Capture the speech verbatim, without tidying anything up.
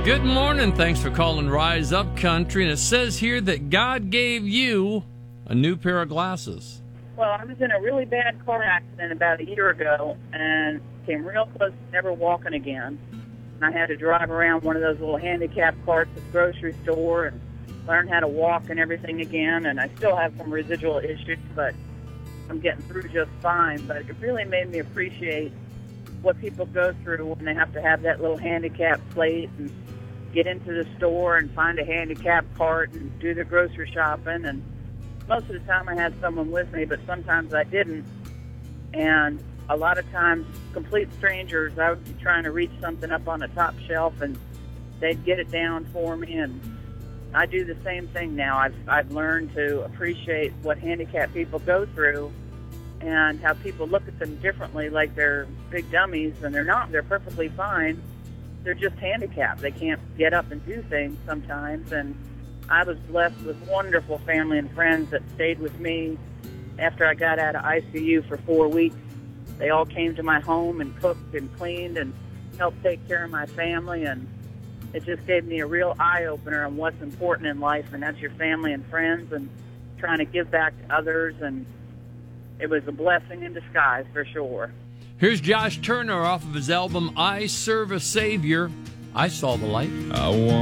Good morning. Thanks for calling Rise Up Country. And it says here that God gave you a new pair of glasses. Well, I was in a really bad car accident about a year ago and came real close to never walking again. And I had to drive around one of those little handicap carts at the grocery store and learn how to walk and everything again. And I still have some residual issues, but I'm getting through just fine. But it really made me appreciate what people go through when they have to have that little handicap plate and get into the store and find a handicap cart and do the grocery shopping. And most of the time I had someone with me, but sometimes I didn't. And a lot of times, complete strangers, I would be trying to reach something up on the top shelf and they'd get it down for me. And I do the same thing now. I've, I've learned to appreciate what handicapped people go through and how people look at them differently, like they're big dummies, and they're not. They're perfectly fine. They're just handicapped. They can't get up and do things sometimes. And I was blessed with wonderful family and friends that stayed with me after I got out of I C U for four weeks. They all came to my home and cooked and cleaned and helped take care of my family. And it just gave me a real eye-opener on what's important in life, and that's your family and friends and trying to give back to others. And it was a blessing in disguise for sure. Here's Josh Turner off of his album, I Serve a Savior. I Saw the Light. I want